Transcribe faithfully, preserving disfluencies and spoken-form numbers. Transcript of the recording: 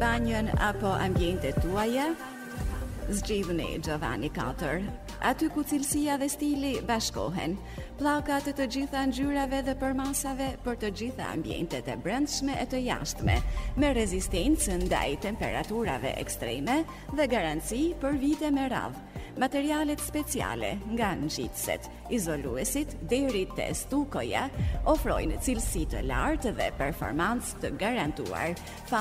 Banjën apo ambientet tuaja? Zgjidhni Giovanni katër. Aty ku cilësia dhe stili bashkohen, pllakat të të gjitha ngjyrave dhe përmasave për të gjitha ambientet e brendshme e të jashtme, me rezistencë ndaj temperaturave ekstreme dhe garanci për vite me radhë. Materialet speciale, nga ngjitëset, izoluesit deri te stukoja, ofrojnë cilësi të lartë dhe performancë të garantuar.